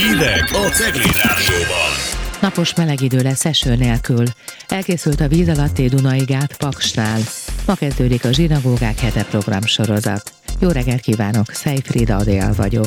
Hírek a Cegléd Rádióban. Napos meleg idő lesz eső nélkül. Elkészült a víz alatti Dunai gát Paksnál. Ma kezdődik a Zsinagógák hete programsorozat. Jó reggelt kívánok, Szejfrida Adél vagyok.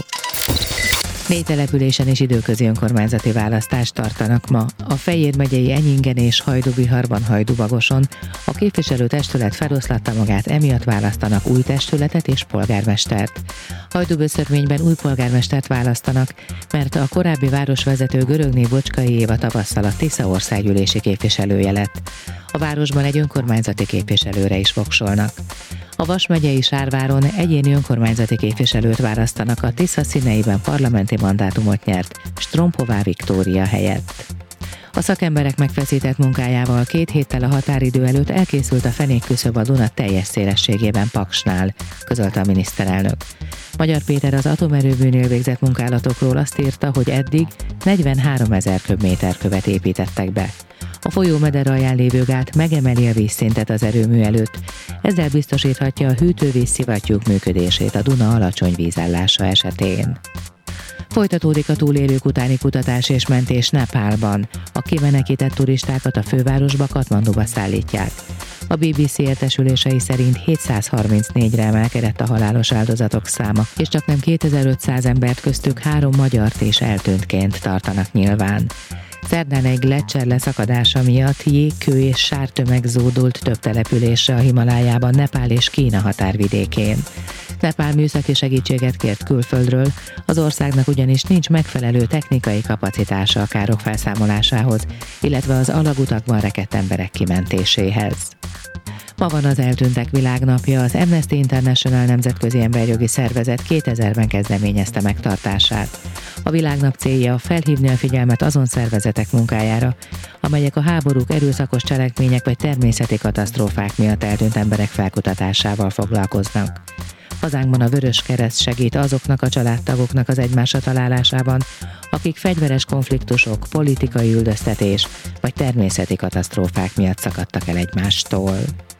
4 településen és időközi önkormányzati választást tartanak ma. A Fejér megyei Enyingen és Hajdúbiharban, Hajdúbagoson a képviselőtestület feloszlatta magát, emiatt választanak új testületet és polgármestert. Hajdúböszörményben új polgármestert választanak, mert a korábbi városvezető Görögné Bocskai Éva tavasszal a Tisza országgyűlési képviselője lett. A városban egy önkormányzati képviselőre is voksolnak. A Vas megyei Sárváron egyéni önkormányzati képviselőt választanak, a Tisza színeiben parlamenti mandátumot nyert Strompová Viktória helyett. A szakemberek megfeszített munkájával 2 héttel a határidő előtt elkészült a fenékküszöb a Duna teljes szélességében Paksnál, közölte a miniszterelnök. Magyar Péter az atomerőműnél végzett munkálatokról azt írta, hogy eddig 43 000 köbméterkövet építettek be. A folyó meder alján lévő gát megemeli a vízszintet az erőmű előtt, ezzel biztosíthatja a hűtővíz szivattyúk működését a Duna alacsony vízállása esetén. Folytatódik a túlélők utáni kutatás és mentés Nepálban. A kimenekített turistákat a fővárosba, Katmanduba szállítják. A BBC értesülései szerint 734-re emelkedett a halálos áldozatok száma, és csaknem 2500 embert, köztük 3 magyart és eltűntként tartanak nyilván. Szerdán egy gleccser leszakadása miatt jégkő és sártömeg zúdult több településre a Himalájában, Nepál és Kína határvidékén. Nepál műszaki segítséget kért külföldről, az országnak ugyanis nincs megfelelő technikai kapacitása a károk felszámolásához, illetve az alagutakban rekedt emberek kimentéséhez. Ma van az Eltűntek Világnapja, az Amnesty International nemzetközi emberjogi szervezet 2000-ben kezdeményezte megtartását. A világnap célja felhívni a figyelmet azon szervezetek munkájára, amelyek a háborúk, erőszakos cselekmények vagy természeti katasztrófák miatt eltűnt emberek felkutatásával foglalkoznak. Hazánkban a Vöröskereszt segít azoknak a családtagoknak az egymásra találásában, akik fegyveres konfliktusok, politikai üldöztetés vagy természeti katasztrófák miatt szakadtak el egymástól.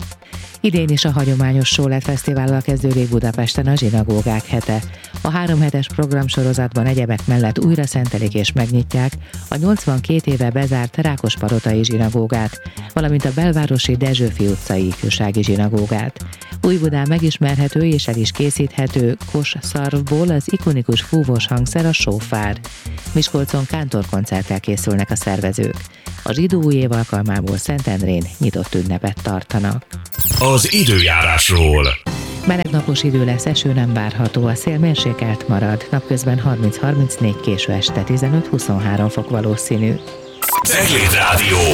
Idén is a hagyományos Sólet Fesztivállal kezdődik Budapesten a Zsinagógák hete. A 3 hetes programsorozatban egyebek mellett újra szentelik és megnyitják a 82 éve bezárt Rákospalotai zsinagógát, valamint a belvárosi Dezsőfi utcai ifjúsági zsinagógát. Újbudán megismerhető és el is készíthető kosszarvból az ikonikus fúvós hangszer, a sófár. Miskolcon kántorkoncerttel készülnek a szervezők. A zsidó új év alkalmából Szentendrén nyitott ünnepet tartanak. Az időjárásról. Meleg napos idő lesz, eső nem várható, a szél mérsékelt marad, napközben 30-34, késő este 15-23 fok valószínű. Cegléd Rádió.